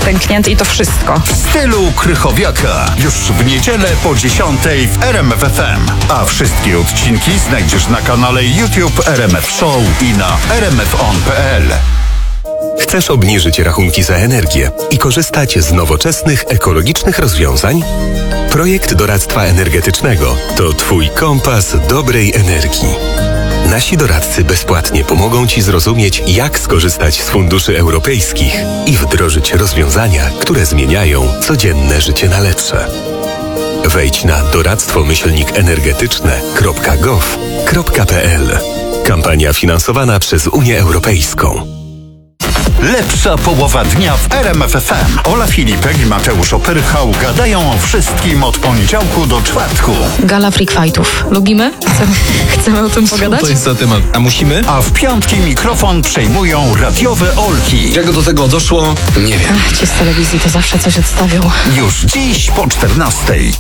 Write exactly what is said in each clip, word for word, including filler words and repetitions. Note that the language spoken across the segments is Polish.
pęknięty i to wszystko. W stylu Krychowiaka. Już w niedzielę po dziesiątej w R M F F M. A wszystkie odcinki znajdziesz na kanale YouTube R M F Show i na r m f on kropka p l. Chcesz obniżyć rachunki za energię i korzystać z nowoczesnych, ekologicznych rozwiązań? Projekt doradztwa energetycznego to Twój kompas dobrej energii. Nasi doradcy bezpłatnie pomogą Ci zrozumieć, jak skorzystać z funduszy europejskich i wdrożyć rozwiązania, które zmieniają codzienne życie na lepsze. Wejdź na doradztwo myślnik energetyczne kropka gov kropka p l. Kampania finansowana przez Unię Europejską. Lepsza połowa dnia w R M F F M. Ola Filipek i Mateusz Opyrchał gadają o wszystkim od poniedziałku do czwartku. Gala Freak Fightów. Lubimy? Chcemy, chcemy o tym pogadać? Co to jest za temat? A musimy? A w piątki mikrofon przejmują radiowe Olki. Jak do tego doszło? Nie wiem. Ach, ci z telewizji to zawsze coś odstawią. Już dziś po czternastej.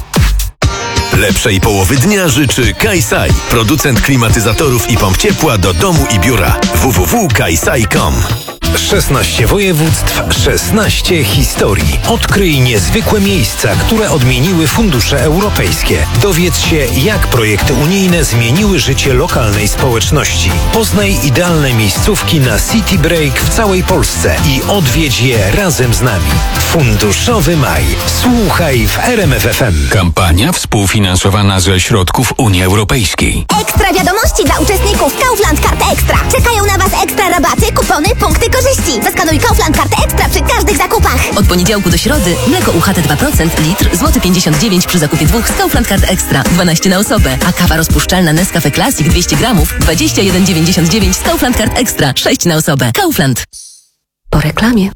Lepszej połowy dnia życzy Kajsaj, producent klimatyzatorów i pomp ciepła do domu i biura. w w w kropka kajsaj kropka com. szesnaście województw, szesnaście historii. Odkryj niezwykłe miejsca, które odmieniły fundusze europejskie. Dowiedz się, jak projekty unijne zmieniły życie lokalnej społeczności. Poznaj idealne miejscówki na City Break w całej Polsce i odwiedź je razem z nami. Funduszowy Maj. Słuchaj w R M F F M. Kampania współfinansowana ze środków Unii Europejskiej. Ekstra wiadomości dla uczestników Kaufland Kart Ekstra. Czekają na Was ekstra rabaty, kupony, punkty korzyści. Zaskanuj Kaufland Kartę Ekstra przy każdych zakupach. Od poniedziałku do środy mleko U H T dwa procent litr złoty pięćdziesiąt dziewięć przy zakupie dwóch z Kaufland Kart Ekstra dwanaście na osobę, a kawa rozpuszczalna Nescafe Classic dwieście gramów dwadzieścia jeden dziewięćdziesiąt dziewięć z Kaufland Kart Ekstra sześć na osobę. Kaufland. Po reklamie.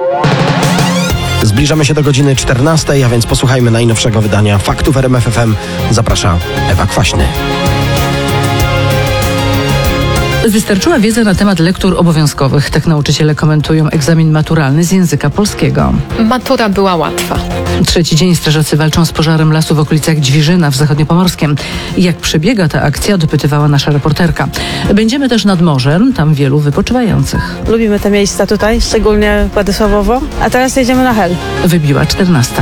Zbliżamy się do godziny czternastej, a więc posłuchajmy najnowszego wydania Faktów R M F F M. Zaprasza Ewa Kwaśny. Wystarczyła wiedza na temat lektur obowiązkowych. Tak nauczyciele komentują egzamin maturalny z języka polskiego. Matura była łatwa. Trzeci dzień strażacy walczą z pożarem lasu w okolicach Dźwiżyna w Zachodniopomorskiem. Jak przebiega ta akcja, dopytywała nasza reporterka. Będziemy też nad morzem, tam wielu wypoczywających. Lubimy te miejsca tutaj, szczególnie Władysławowo. A teraz jedziemy na Hel. Wybiła czternasta.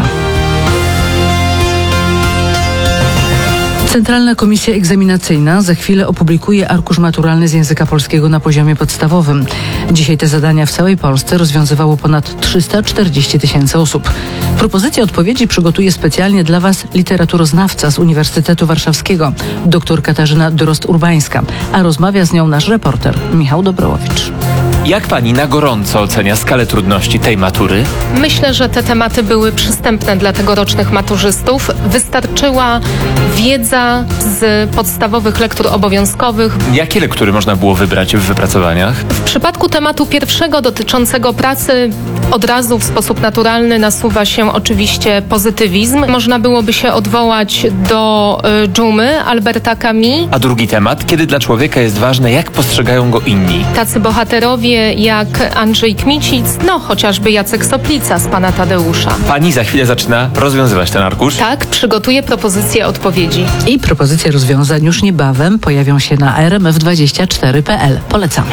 Centralna Komisja Egzaminacyjna za chwilę opublikuje arkusz maturalny z języka polskiego na poziomie podstawowym. Dzisiaj te zadania w całej Polsce rozwiązywało ponad trzysta czterdzieści tysięcy osób. Propozycję odpowiedzi przygotuje specjalnie dla Was literaturoznawca z Uniwersytetu Warszawskiego, dr Katarzyna Dorost-Urbańska, a rozmawia z nią nasz reporter Michał Dobrołowicz. Jak pani na gorąco ocenia skalę trudności tej matury? Myślę, że te tematy były przystępne dla tegorocznych maturzystów. Wystarczyła wiedza z podstawowych lektur obowiązkowych. Jakie lektury można było wybrać w wypracowaniach? W przypadku tematu pierwszego dotyczącego pracy od razu w sposób naturalny nasuwa się oczywiście pozytywizm. Można byłoby się odwołać do y, Dżumy, Alberta Camus. A drugi temat, kiedy dla człowieka jest ważne, jak postrzegają go inni? Tacy bohaterowie jak Andrzej Kmicic, no chociażby Jacek Soplica z Pana Tadeusza. Pani za chwilę zaczyna rozwiązywać ten arkusz? Tak, przygotuję propozycję odpowiedzi. I propozycje rozwiązań już niebawem pojawią się na r m f dwadzieścia cztery kropka p l. Polecamy.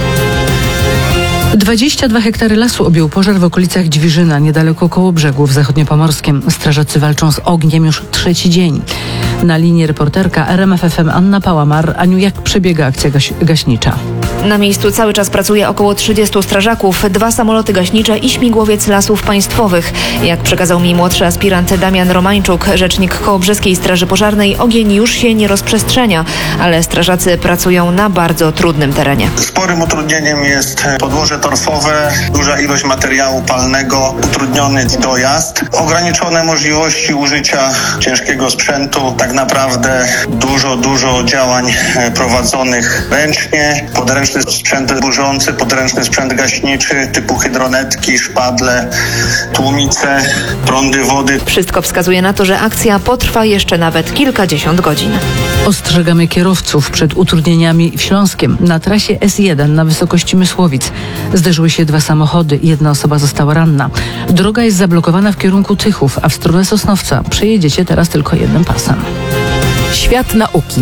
dwadzieścia dwa hektary lasu objął pożar w okolicach Dźwiżyna, niedaleko Kołobrzegu w Zachodniopomorskiem. Strażacy walczą z ogniem już trzeci dzień. Na linii reporterka R M F F M Anna Pałamar. Aniu, jak przebiega akcja gaś- gaśnicza? Na miejscu cały czas pracuje około trzydziestu strażaków, dwa samoloty gaśnicze i śmigłowiec Lasów Państwowych. Jak przekazał mi młodszy aspirant Damian Romańczuk, rzecznik Kołobrzeskiej Straży Pożarnej, ogień już się nie rozprzestrzenia, ale strażacy pracują na bardzo trudnym terenie. Sporym utrudnieniem jest podłoże torfowe, duża ilość materiału palnego, utrudniony dojazd, ograniczone możliwości użycia ciężkiego sprzętu, tak naprawdę dużo, dużo działań prowadzonych ręcznie, podręczny sprzęt burzący, podręczny sprzęt gaśniczy typu hydronetki, szpadle, tłumice, prądy wody. Wszystko wskazuje na to, że akcja potrwa jeszcze nawet kilkadziesiąt godzin. Ostrzegamy kierowców przed utrudnieniami w Śląskiem. Na trasie S jeden na wysokości Mysłowic zderzyły się dwa samochody i jedna osoba została ranna. Droga jest zablokowana w kierunku Tychów, a w stronę Sosnowca przejedziecie teraz tylko jednym pasem. Świat nauki w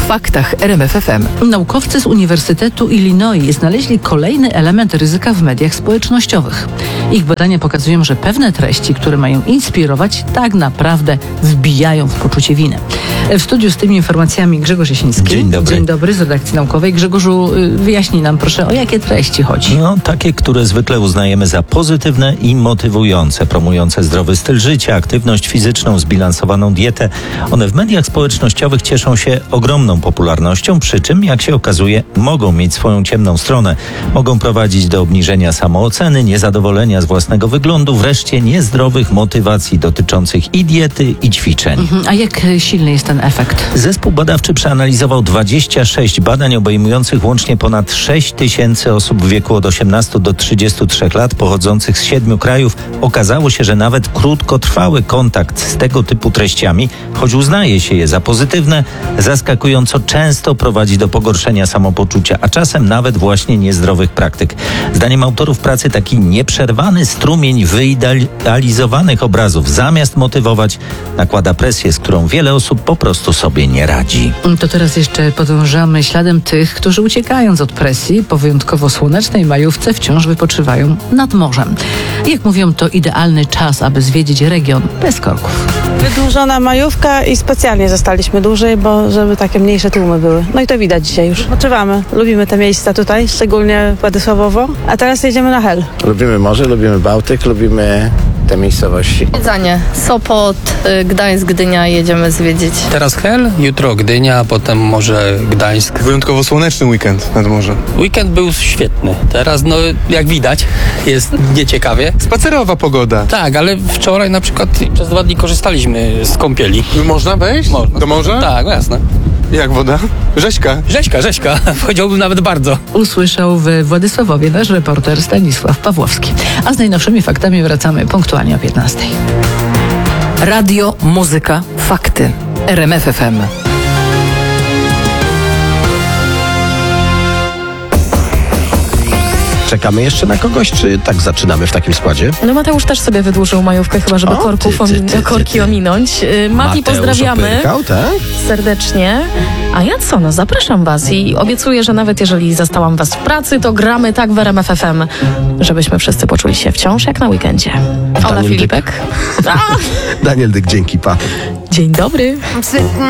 faktach R M F F M. Naukowcy z Uniwersytetu Illinois znaleźli kolejny element ryzyka w mediach społecznościowych. Ich badania pokazują, że pewne treści, które mają inspirować, tak naprawdę wbijają w poczucie winy. W studiu z tymi informacjami Grzegorz Jasiński. Dzień dobry. Dzień dobry, z redakcji naukowej. Grzegorzu, wyjaśnij nam proszę, o jakie treści chodzi? No, takie, które zwykle uznajemy za pozytywne i motywujące, promujące zdrowy styl życia, aktywność fizyczną, zbilansowaną dietę. One w mediach społecznościowych cieszą się ogromną popularnością, przy czym, jak się okazuje, mogą mieć swoją ciemną stronę. Mogą prowadzić do obniżenia samooceny, niezadowolenia z własnego wyglądu, wreszcie niezdrowych motywacji dotyczących i diety, i ćwiczeń. Mhm. A jak silny jest ten efekt? Zespół badawczy przeanalizował dwadzieścia sześć badań obejmujących łącznie ponad sześć tysięcy osób w wieku od osiemnastu do trzydziestu trzech lat, pochodzących z siedmiu krajów. Okazało się, że nawet krótkotrwały kontakt z tego typu treściami, choć uznaje się je za pozytywne, zaskakująco często prowadzi do pogorszenia samopoczucia, a czasem nawet właśnie niezdrowych praktyk. Zdaniem autorów pracy taki nieprzerwany strumień wyidealizowanych obrazów, zamiast motywować, nakłada presję, z którą wiele osób po prostu sobie nie radzi. To teraz jeszcze podążamy śladem tych, którzy uciekając od presji po wyjątkowo słonecznej majówce wciąż wypoczywają nad morzem. Jak mówią, to idealny czas, aby zwiedzić region bez korków. Wydłużona majówka i specjalnie zostaliśmy dłużej, bo żeby takie mniejsze tłumy były. No i to widać dzisiaj już. Odpoczywamy. Lubimy te miejsca tutaj, szczególnie Władysławowo. A teraz jedziemy na Hel. Lubimy morze, lubimy Bałtyk, lubimy te miejscowości. Jedzenie. Sopot, Gdańsk, Gdynia jedziemy zwiedzić. Teraz Hel, jutro Gdynia, a potem może Gdańsk. Wyjątkowo słoneczny weekend nad morzem. Weekend był świetny. Teraz, no jak widać, jest nieciekawie. Spacerowa pogoda. Tak, ale wczoraj na przykład przez dwa dni korzystaliśmy z kąpieli. Można wejść? Można. Do morza? Tak, jasne. Jak woda? Rzeźka. Rzeźka, rzeźka. Powiedziałbym nawet bardzo. Usłyszał w Władysławowie nasz reporter Stanisław Pawłowski. A z najnowszymi faktami wracamy punktualnie o piętnastej. Radio, muzyka, fakty. R M F F M. Czekamy jeszcze na kogoś, czy tak zaczynamy w takim składzie? No Mateusz też sobie wydłużył majówkę, chyba żeby O, korków ty, ty, omin- ty, ty, korki ty. ominąć. Yy, Mati, Mateusz pozdrawiamy opyrkał, tak? serdecznie. A ja co, no zapraszam was i obiecuję, że nawet jeżeli zastałam was w pracy, to gramy tak w R M F F M, żebyśmy wszyscy poczuli się wciąż jak na weekendzie. Ola Daniel Filipek. Daniel Dyk, dzięki, pa. Dzień dobry.